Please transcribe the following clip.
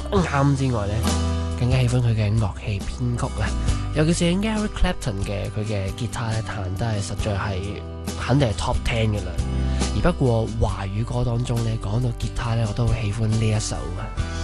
啱之外咧，更加喜歡佢嘅樂器編曲啊！尤其是 Eric Clapton 嘅佢嘅吉他咧彈得係實在係肯定係 Top 10嘅啦。而不過華語歌當中咧講到吉他咧，我都好喜歡呢一首啊。